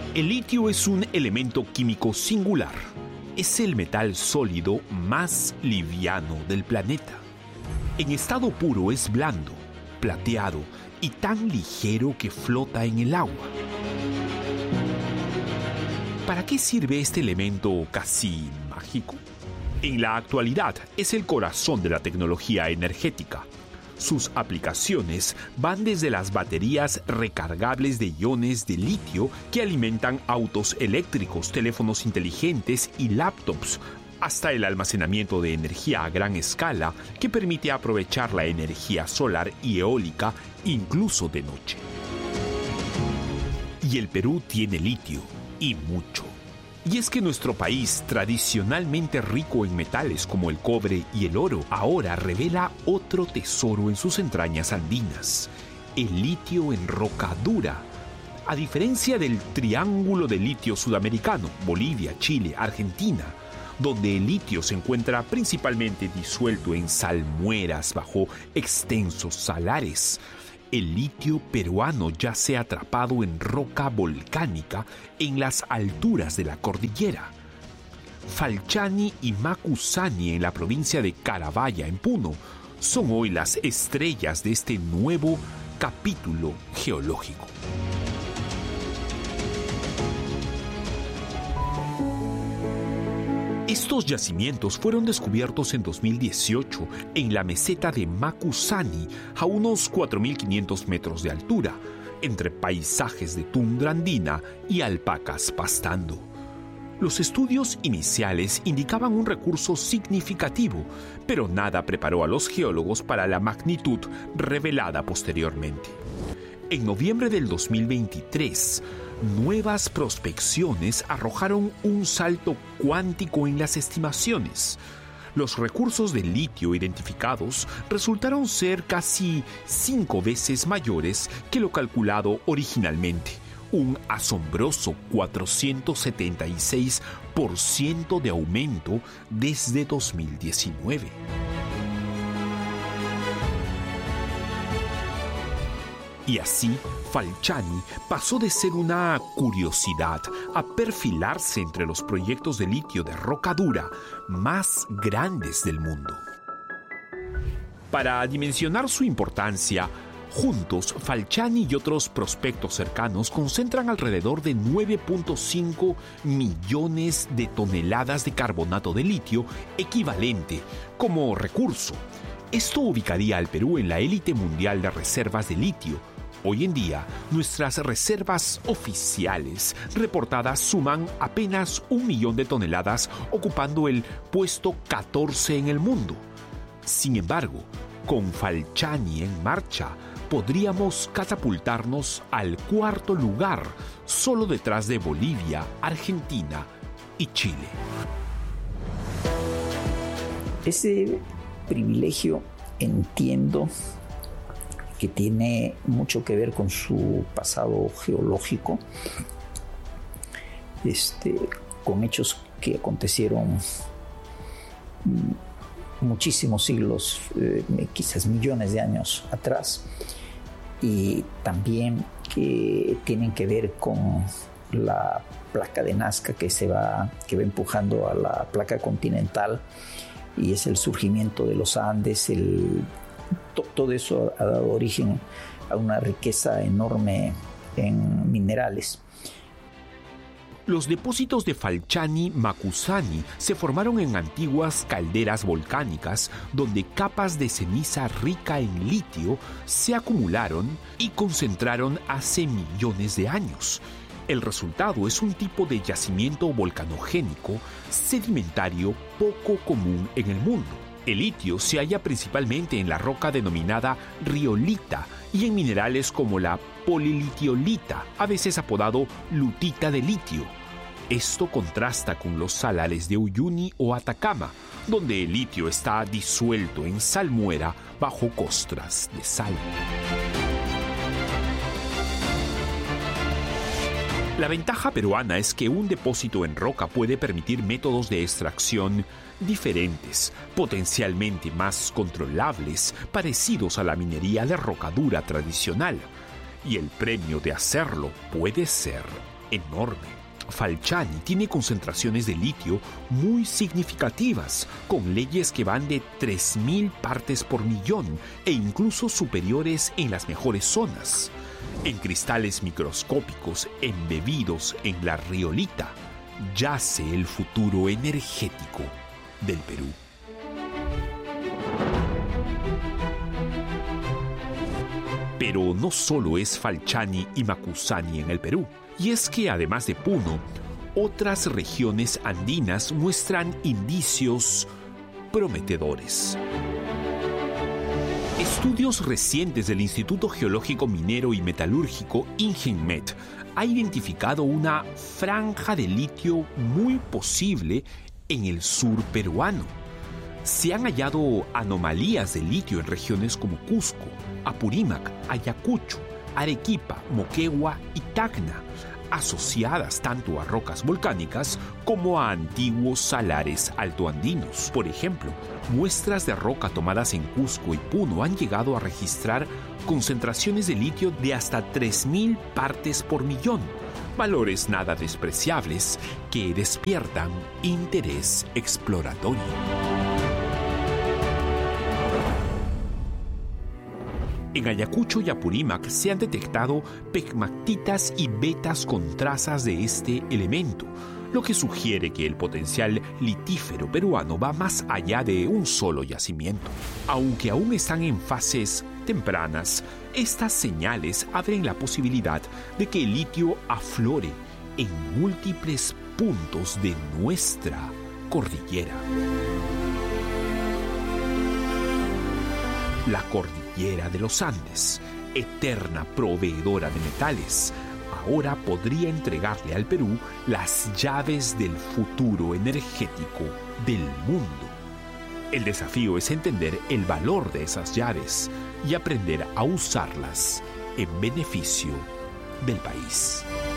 El litio es un elemento químico singular. Es el metal sólido más liviano del planeta. En estado puro es blando, plateado y tan ligero que flota en el agua. ¿Para qué sirve este elemento casi mágico? En la actualidad es el corazón de la tecnología energética. Sus aplicaciones van desde las baterías recargables de iones de litio que alimentan autos eléctricos, teléfonos inteligentes y laptops, hasta el almacenamiento de energía a gran escala que permite aprovechar la energía solar y eólica incluso de noche. Y el Perú tiene litio, y mucho. Y es que nuestro país, tradicionalmente rico en metales como el cobre y el oro, ahora revela otro tesoro en sus entrañas andinas: el litio en roca dura. A diferencia del triángulo de litio sudamericano, Bolivia, Chile, Argentina, donde el litio se encuentra principalmente disuelto en salmueras bajo extensos salares, el litio peruano yace atrapado en roca volcánica en las alturas de la cordillera. Falchani y Macusani, en la provincia de Carabaya, en Puno, son hoy las estrellas de este nuevo capítulo geológico. Estos yacimientos fueron descubiertos en 2018 en la meseta de Macusani, a unos 4.500 metros de altura, entre paisajes de tundra andina y alpacas pastando. Los estudios iniciales indicaban un recurso significativo, pero nada preparó a los geólogos para la magnitud revelada posteriormente. En noviembre del 2023, nuevas prospecciones arrojaron un salto cuántico en las estimaciones. Los recursos de litio identificados resultaron ser casi 5 veces mayores que lo calculado originalmente, un asombroso 476% de aumento desde 2019. Y así, Falchani pasó de ser una curiosidad a perfilarse entre los proyectos de litio de roca dura más grandes del mundo. Para dimensionar su importancia, juntos, Falchani y otros prospectos cercanos concentran alrededor de 9.5 millones de toneladas de carbonato de litio equivalente como recurso. Esto ubicaría al Perú en la élite mundial de reservas de litio. Hoy en día, nuestras reservas oficiales reportadas suman apenas 1 millón de toneladas, ocupando el puesto 14 en el mundo. Sin embargo, con Falchani en marcha, podríamos catapultarnos al 4º lugar, solo detrás de Bolivia, Argentina y Chile. Ese privilegio, entiendo que tiene mucho que ver con su pasado geológico, con hechos que acontecieron muchísimos siglos, quizás millones de años atrás, y también que tienen que ver con la placa de Nazca que va empujando a la placa continental, y es el surgimiento de los Andes. Todo eso ha dado origen a una riqueza enorme en minerales. Los depósitos de Falchani-Macusani se formaron en antiguas calderas volcánicas donde capas de ceniza rica en litio se acumularon y concentraron hace millones de años. El resultado es un tipo de yacimiento volcanogénico sedimentario poco común en el mundo. El litio se halla principalmente en la roca denominada riolita y en minerales como la polilitiolita, a veces apodado lutita de litio. Esto contrasta con los salares de Uyuni o Atacama, donde el litio está disuelto en salmuera bajo costras de sal. La ventaja peruana es que un depósito en roca puede permitir métodos de extracción diferentes, potencialmente más controlables, parecidos a la minería de roca dura tradicional. Y el premio de hacerlo puede ser enorme. Falchani tiene concentraciones de litio muy significativas, con leyes que van de 3.000 partes por millón e incluso superiores en las mejores zonas. En cristales microscópicos embebidos en la riolita yace el futuro energético del Perú. Pero no solo es Falchani y Macusani en el Perú, y es que además de Puno, otras regiones andinas muestran indicios prometedores. Estudios recientes del Instituto Geológico Minero y Metalúrgico INGENMET ha identificado una franja de litio muy posible en el sur peruano. Se han hallado anomalías de litio en regiones como Cusco, Apurímac, Ayacucho, Arequipa, Moquegua y Tacna, asociadas tanto a rocas volcánicas como a antiguos salares altoandinos. Por ejemplo, muestras de roca tomadas en Cusco y Puno han llegado a registrar concentraciones de litio de hasta 3.000 partes por millón, valores nada despreciables que despiertan interés exploratorio. En Ayacucho y Apurímac se han detectado pegmatitas y vetas con trazas de este elemento, lo que sugiere que el potencial litífero peruano va más allá de un solo yacimiento. Aunque aún están en fases tempranas, estas señales abren la posibilidad de que el litio aflore en múltiples puntos de nuestra cordillera. La cordillera de los Andes, eterna proveedora de metales, ahora podría entregarle al Perú las llaves del futuro energético del mundo. El desafío es entender el valor de esas llaves y aprender a usarlas en beneficio del país.